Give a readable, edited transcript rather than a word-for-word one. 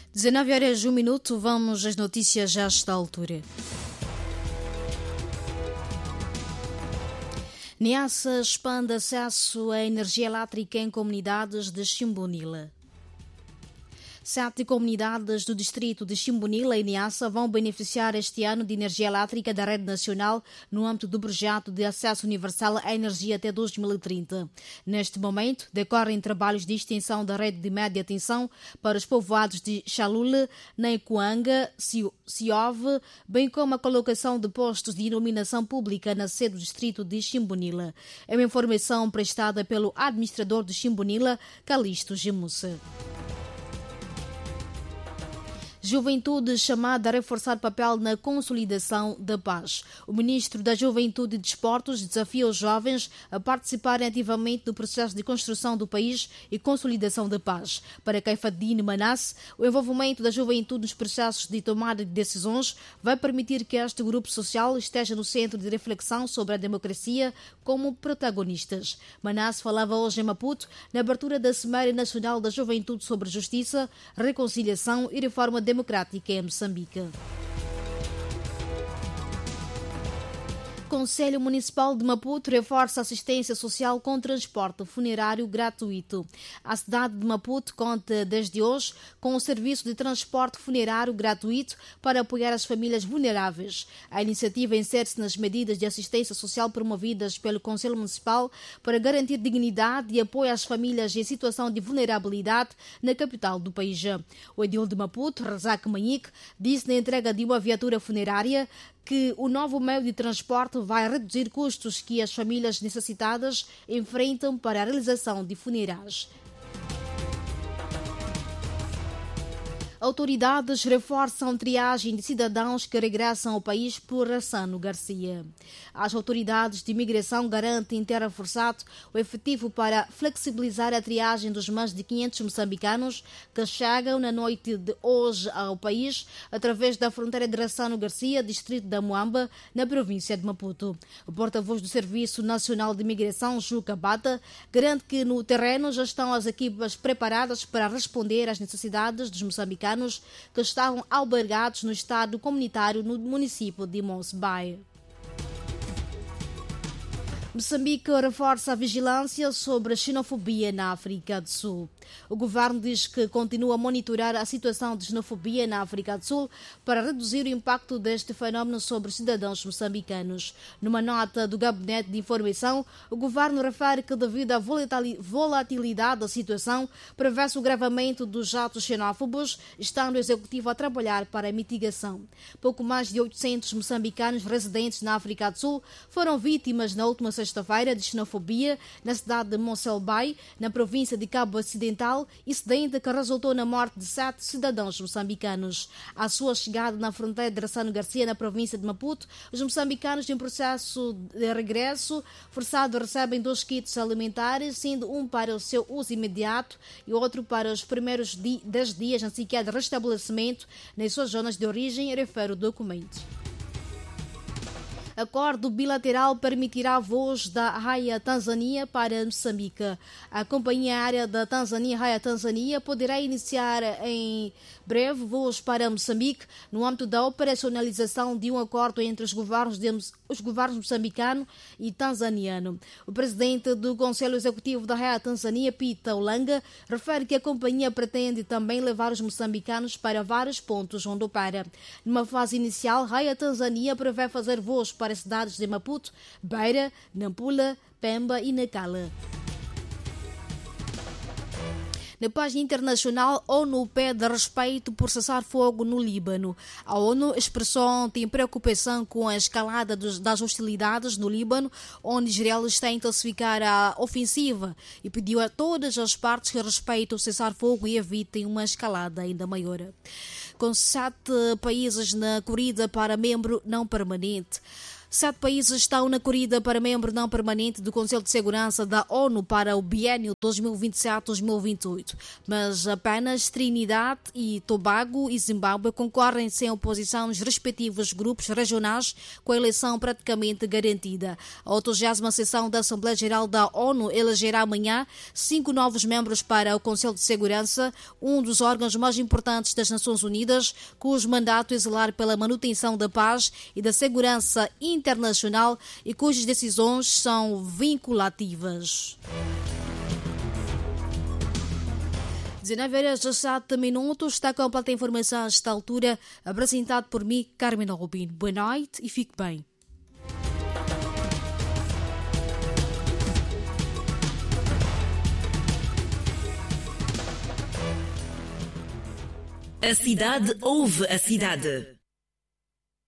19 horas, 1 minuto, vamos às notícias já a esta altura. Niassa expande acesso à energia elétrica em comunidades de Chimbunila. 7 comunidades do distrito de Chimbunila e Niassa vão beneficiar este ano de energia elétrica da rede nacional no âmbito do projeto de acesso universal à energia até 2030. Neste momento, decorrem trabalhos de extensão da rede de média tensão para os povoados de Chalule, Neicuanga, Siove, bem como a colocação de postos de iluminação pública na sede do distrito de Chimbunila. É uma informação prestada pelo administrador de Chimbunila, Calixto Gemussa. Juventude chamada a reforçar papel na consolidação da paz. O ministro da Juventude e Desportos desafia os jovens a participarem ativamente do processo de construção do país e consolidação da paz. Para Caifadine Manasse, o envolvimento da juventude nos processos de tomada de decisões vai permitir que este grupo social esteja no centro de reflexão sobre a democracia como protagonistas. Manasse falava hoje em Maputo na abertura da Cimeira Nacional da Juventude sobre Justiça, Reconciliação e Reforma Democrática em Moçambique. Conselho Municipal de Maputo reforça assistência social com transporte funerário gratuito. A cidade de Maputo conta desde hoje com um serviço de transporte funerário gratuito para apoiar as famílias vulneráveis. A iniciativa insere-se nas medidas de assistência social promovidas pelo Conselho Municipal para garantir dignidade e apoio às famílias em situação de vulnerabilidade na capital do país. O edil de Maputo, Razak Manique, disse na entrega de uma viatura funerária que o novo meio de transporte vai reduzir custos que as famílias necessitadas enfrentam para a realização de funerais. Autoridades reforçam triagem de cidadãos que regressam ao país por Rassano Garcia. As autoridades de imigração garantem ter reforçado o efetivo para flexibilizar a triagem dos mais de 500 moçambicanos que chegam na noite de hoje ao país através da fronteira de Rassano Garcia, distrito da Moamba, na província de Maputo. O porta-voz do Serviço Nacional de Imigração, Juca Bata, garante que no terreno já estão as equipas preparadas para responder às necessidades dos moçambicanos que estavam albergados no estado comunitário no município de Monsbai. Moçambique reforça a vigilância sobre a xenofobia na África do Sul. O governo diz que continua a monitorar a situação de xenofobia na África do Sul para reduzir o impacto deste fenómeno sobre os cidadãos moçambicanos. Numa nota do Gabinete de Informação, o governo refere que, devido à volatilidade da situação, prevê-se o agravamento dos atos xenófobos, estando o Executivo a trabalhar para a mitigação. Pouco mais de 800 moçambicanos residentes na África do Sul foram vítimas na última sexta-feira de xenofobia na cidade de Mosselbai, na província de Cabo Ocidental, incidente que resultou na morte de 7 cidadãos moçambicanos. À sua chegada na fronteira de Rassano Garcia, na província de Maputo, os moçambicanos em processo de regresso forçado recebem 2 kits alimentares, sendo um para o seu uso imediato e outro para os primeiros 10 dias em sequer de restabelecimento nas suas zonas de origem, refere o documento. Acordo bilateral permitirá voos da Raia Tanzânia para Moçambique. A companhia aérea da Tanzânia, Raia Tanzânia, poderá iniciar em breve voos para Moçambique no âmbito da operacionalização de um acordo entre os governos moçambicano e tanzaniano. O presidente do Conselho Executivo da Raia Tanzânia, Peter Olanga, refere que a companhia pretende também levar os moçambicanos para vários pontos onde opera. Numa fase inicial, Raia Tanzânia prevê fazer voos para cidades de Maputo, Beira, Nampula, Pemba e Nacala. Na página internacional, ONU pede respeito por cessar fogo no Líbano. A ONU expressou ontem preocupação com a escalada das hostilidades no Líbano, onde Israel está a intensificar a ofensiva e pediu a todas as partes que respeitem o cessar fogo e evitem uma escalada ainda maior. Com 7 países na corrida para membro não permanente, 7 países estão na corrida para membro não permanente do Conselho de Segurança da ONU para o biênio 2027-2028, mas apenas Trinidad e Tobago e Zimbábue concorrem sem oposição nos respectivos grupos regionais, com a eleição praticamente garantida. A 80ª sessão da Assembleia Geral da ONU elegerá amanhã 5 novos membros para o Conselho de Segurança, um dos órgãos mais importantes das Nações Unidas, cujo mandato é zelar pela manutenção da paz e da segurança internacional e cujas decisões são vinculativas. 19h17 está completa a informação a esta altura, apresentado por mim, Carmen Rubino. Boa noite e fique bem. A cidade ouve a cidade.